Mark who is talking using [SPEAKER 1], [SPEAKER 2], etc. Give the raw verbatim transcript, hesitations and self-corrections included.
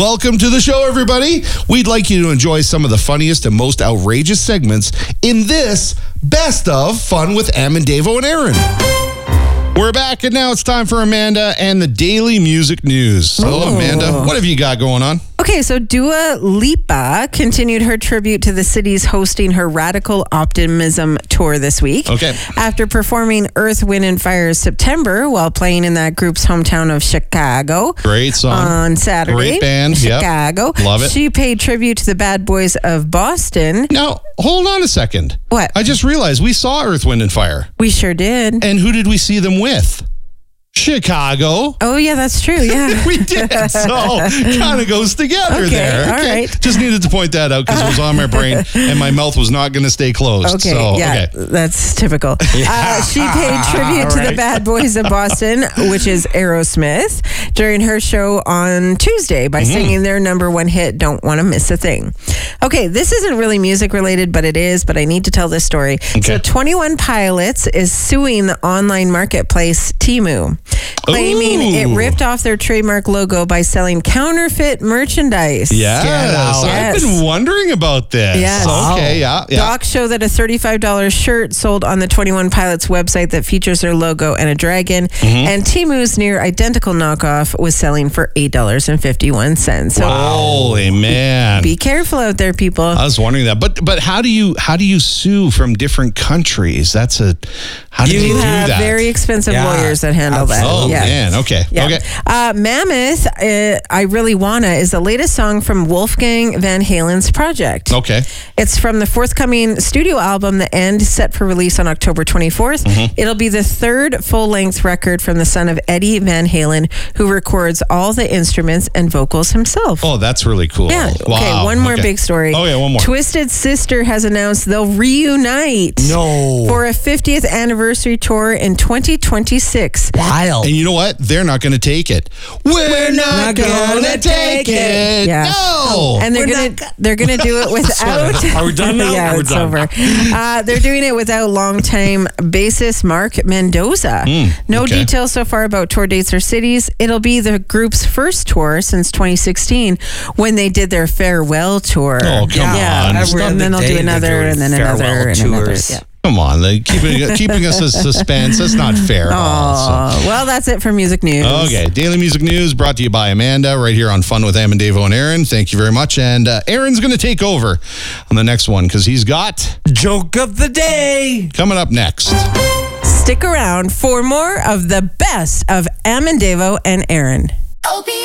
[SPEAKER 1] Welcome to the show, everybody. We'd like you to enjoy some of the funniest and most outrageous segments in this Best of Fun with Am and Davo and Aaron. We're back, and now it's time for Amanda and the Daily Music News. Hello, Amanda. What have you got going on?
[SPEAKER 2] Okay, so Dua Lipa continued her tribute to the cities hosting her Radical Optimism tour this week.
[SPEAKER 1] Okay.
[SPEAKER 2] After performing Earth, Wind and Fire's September while playing in that group's hometown of Chicago.
[SPEAKER 1] Great song.
[SPEAKER 2] On Saturday.
[SPEAKER 1] Great band.
[SPEAKER 2] Chicago.
[SPEAKER 1] Yep. Love it.
[SPEAKER 2] She paid tribute to the Bad Boys of Boston.
[SPEAKER 1] Now, hold on a second.
[SPEAKER 2] What?
[SPEAKER 1] I just realized we saw Earth, Wind and Fire.
[SPEAKER 2] We sure did.
[SPEAKER 1] And who did we see them with? Chicago.
[SPEAKER 2] Oh, yeah, that's true. Yeah.
[SPEAKER 1] We did. So kind of goes together
[SPEAKER 2] Okay,
[SPEAKER 1] there.
[SPEAKER 2] all right.
[SPEAKER 1] Just needed to point that out because it was on my brain and my mouth was not going to stay closed.
[SPEAKER 2] Okay,
[SPEAKER 1] so,
[SPEAKER 2] yeah,
[SPEAKER 1] okay.
[SPEAKER 2] that's typical. Uh, she paid tribute to the Bad Boys of Boston, which is Aerosmith, during her show on Tuesday by
[SPEAKER 1] Mm-hmm.
[SPEAKER 2] singing their number one hit, Don't Want to Miss a Thing. Okay, this isn't really music related, but it is, but I need to tell this story.
[SPEAKER 1] Okay.
[SPEAKER 2] So twenty-one Pilots is suing the online marketplace Temu, claiming
[SPEAKER 1] Ooh.
[SPEAKER 2] it ripped off their trademark logo by selling counterfeit merchandise.
[SPEAKER 1] Yes.
[SPEAKER 2] Yes.
[SPEAKER 1] I've been wondering about this.
[SPEAKER 2] Yes.
[SPEAKER 1] Okay, yeah. yeah.
[SPEAKER 2] Docs show that a thirty-five dollars shirt sold on the twenty-one Pilots website that features their logo and a dragon,
[SPEAKER 1] Mm-hmm.
[SPEAKER 2] and Temu's near identical knockoff was selling for eight dollars and fifty-one cents. So
[SPEAKER 1] Holy man.
[SPEAKER 2] be careful out there, people.
[SPEAKER 1] I was wondering that. But but how do you how do you sue from different countries? That's a how do you,
[SPEAKER 2] you
[SPEAKER 1] do
[SPEAKER 2] have
[SPEAKER 1] that?
[SPEAKER 2] very expensive
[SPEAKER 3] Yeah,
[SPEAKER 2] lawyers that handle that.
[SPEAKER 1] Oh
[SPEAKER 2] Yeah.
[SPEAKER 1] man, okay.
[SPEAKER 2] Yeah.
[SPEAKER 1] Okay.
[SPEAKER 2] Uh, Mammoth, uh, I Really Wanna is the latest song from Wolfgang Van Halen's project.
[SPEAKER 1] Okay.
[SPEAKER 2] It's from the forthcoming studio album, The End, set for release on October twenty-fourth.
[SPEAKER 1] Mm-hmm.
[SPEAKER 2] It'll be the third full-length record from the son of Eddie Van Halen, who records all the instruments and vocals himself.
[SPEAKER 1] Oh, that's really cool.
[SPEAKER 2] Yeah.
[SPEAKER 1] Wow.
[SPEAKER 2] Okay, one more
[SPEAKER 1] Okay.
[SPEAKER 2] big story.
[SPEAKER 1] Oh, yeah, one more.
[SPEAKER 2] Twisted Sister has announced they'll reunite
[SPEAKER 3] No.
[SPEAKER 2] for a fiftieth anniversary tour in twenty twenty-six.
[SPEAKER 3] Wild.
[SPEAKER 1] And you know what? They're not going to take it. We're not,
[SPEAKER 3] not
[SPEAKER 1] going to
[SPEAKER 3] gonna
[SPEAKER 1] take
[SPEAKER 3] take
[SPEAKER 1] it.
[SPEAKER 2] Yeah.
[SPEAKER 1] No.
[SPEAKER 2] And they're
[SPEAKER 3] We're
[SPEAKER 2] gonna
[SPEAKER 3] not go-
[SPEAKER 2] they're gonna do it without.
[SPEAKER 3] Are we done now?
[SPEAKER 2] Yeah,
[SPEAKER 3] We're
[SPEAKER 2] it's
[SPEAKER 3] done.
[SPEAKER 2] over. Uh, they're doing it without longtime bassist Mark Mendoza. no
[SPEAKER 1] okay.
[SPEAKER 2] details so far about tour dates or cities. It'll be the group's first tour since twenty sixteen when they did their farewell tour.
[SPEAKER 1] Oh, come
[SPEAKER 2] yeah.
[SPEAKER 1] on.
[SPEAKER 2] And
[SPEAKER 3] Every
[SPEAKER 2] then
[SPEAKER 3] other
[SPEAKER 2] they'll
[SPEAKER 3] day
[SPEAKER 2] do
[SPEAKER 3] they're
[SPEAKER 2] another,
[SPEAKER 3] doing
[SPEAKER 2] and then
[SPEAKER 3] farewell
[SPEAKER 2] another, and another.
[SPEAKER 3] tours.
[SPEAKER 2] Yeah.
[SPEAKER 1] Come on, they keeping keeping us in suspense. That's not fair at all. so.
[SPEAKER 2] Oh, well, that's it for music news.
[SPEAKER 1] Okay, Daily Music News brought to you by Amanda right here on Fun with Am and Davo and Aaron. Thank you very much. And uh, Aaron's going to take over on the next one because he's got
[SPEAKER 3] Joke of the day.
[SPEAKER 1] coming up next.
[SPEAKER 2] Stick around for more of the best of Am and Davo and Aaron.